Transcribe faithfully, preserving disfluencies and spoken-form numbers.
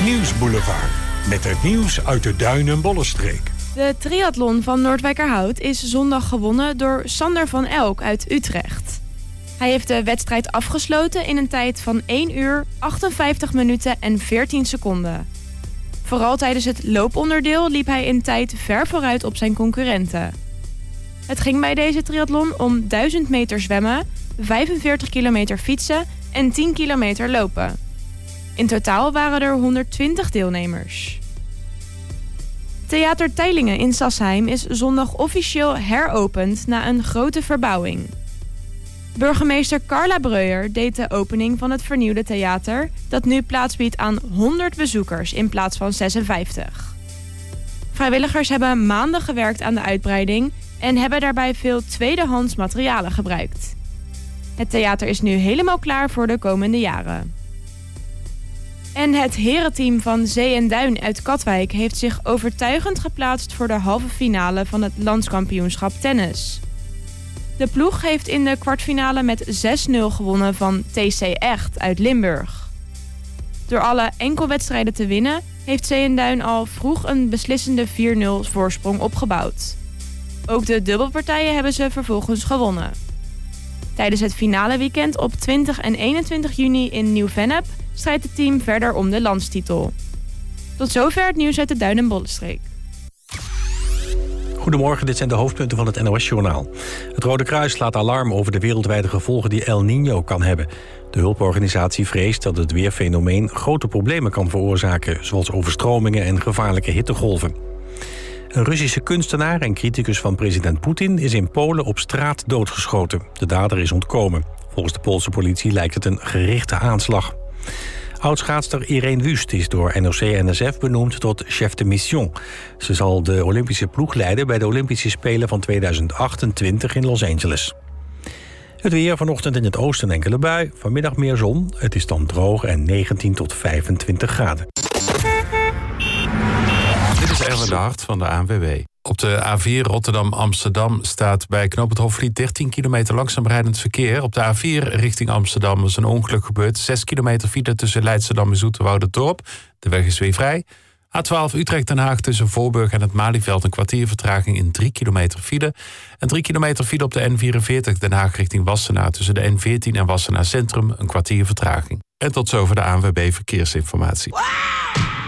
Nieuwsboulevard. Met het nieuws uit de Duin- en Bollenstreek. De triathlon van Noordwijkerhout is zondag gewonnen door Sander van Elk uit Utrecht. Hij heeft de wedstrijd afgesloten in een tijd van één uur, achtenvijftig minuten en veertien seconden. Vooral tijdens het looponderdeel liep hij in tijd ver vooruit op zijn concurrenten. Het ging bij deze triathlon om duizend meter zwemmen, vijfenveertig kilometer fietsen en tien kilometer lopen. In totaal waren er honderdtwintig deelnemers. Theater Teylingen in Sassheim is zondag officieel heropend na een grote verbouwing. Burgemeester Carla Breuer deed de opening van het vernieuwde theater, dat nu plaats biedt aan honderd bezoekers in plaats van zesenvijftig. Vrijwilligers hebben maanden gewerkt aan de uitbreiding en hebben daarbij veel tweedehands materialen gebruikt. Het theater is nu helemaal klaar voor de komende jaren. En het herenteam van Zee en Duin uit Katwijk heeft zich overtuigend geplaatst voor de halve finale van het landskampioenschap tennis. De ploeg heeft in de kwartfinale met zes nul gewonnen van T C Echt uit Limburg. Door alle enkelwedstrijden te winnen heeft Zee en Duin al vroeg een beslissende vier nul voorsprong opgebouwd. Ook de dubbelpartijen hebben ze vervolgens gewonnen. Tijdens het finale weekend op twintig en eenentwintig juni in Nieuw-Vennep strijdt het team verder om de landstitel. Tot zover het nieuws uit de Duin- en Bollenstreek. Goedemorgen, dit zijn de hoofdpunten van het N O S-journaal. Het Rode Kruis slaat alarm over de wereldwijde gevolgen die El Niño kan hebben. De hulporganisatie vreest dat het weerfenomeen grote problemen kan veroorzaken, zoals overstromingen en gevaarlijke hittegolven. Een Russische kunstenaar en criticus van president Poetin is in Polen op straat doodgeschoten. De dader is ontkomen. Volgens de Poolse politie lijkt het een gerichte aanslag. Oudschaatster Irene Wust is door N O C N S F benoemd tot chef de mission. Ze zal de Olympische ploeg leiden bij de Olympische Spelen van tweeduizend achtentwintig in Los Angeles. Het weer, vanochtend in het oosten enkele bui, vanmiddag meer zon. Het is dan droog en negentien tot vijfentwintig graden. Dit is Erwin de Hart van de A N W B. Op de A vier Rotterdam-Amsterdam staat bij knooppunt Hofvliet dertien kilometer langzaam rijdend verkeer. Op de A vier richting Amsterdam is een ongeluk gebeurd. zes kilometer file tussen Leidschendam en Zoeterwoude-Dorp. De weg is weer vrij. A twaalf Utrecht-Den Haag tussen Voorburg en het Malieveld een kwartier vertraging in drie kilometer file. En drie kilometer file op de N vierenveertig Den Haag richting Wassenaar tussen de N veertien en Wassenaar Centrum een kwartier vertraging. En tot zover de A N W B Verkeersinformatie.